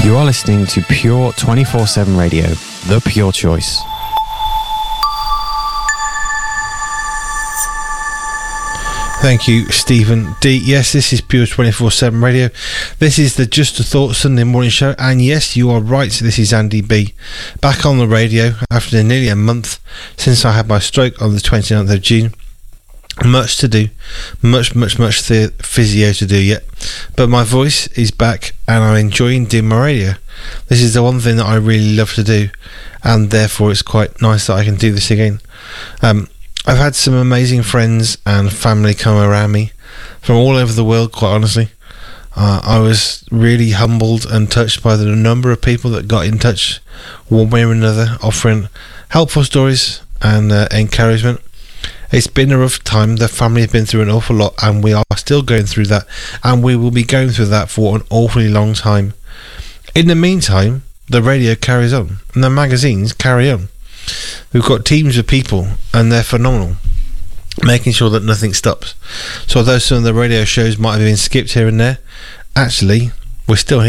You are listening to Pure 24/7 Radio, the pure choice. Thank you, Stephen D. Yes, this is Pure 24/7 Radio. This is the Just a Thought Sunday morning show, and yes, you are right, this is Andy B. Back on the radio after nearly a month since I had my stroke on the 29th of June. Much to do, much physio to do yet, but my voice is back and I'm enjoying doing my radio. This is the one thing that I really love to do, and therefore it's quite nice that I can do this again. I've had some amazing friends and family come around me from all over the world, quite honestly. I was really humbled and touched by the number of people that got in touch one way or another, offering helpful stories and encouragement. It's been a rough time. The family have been through an awful lot, and we are still going through that, and we will be going through that for an awfully long time. In the meantime, the radio carries on, and the magazines carry on. We've got teams of people, and they're phenomenal, making sure that nothing stops. So although some of the radio shows might have been skipped here and there, actually, we're still here.